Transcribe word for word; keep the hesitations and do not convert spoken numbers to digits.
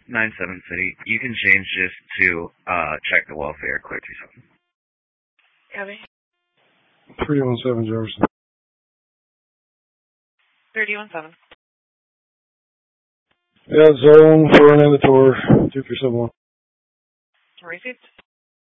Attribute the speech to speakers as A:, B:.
A: nine seven City. You can change this to uh, check the welfare, clear two seven.
B: Copy.
C: three one seven Jefferson.
B: thirty one seven.
C: Yeah, zone for an Tour two three seven one.
B: Received.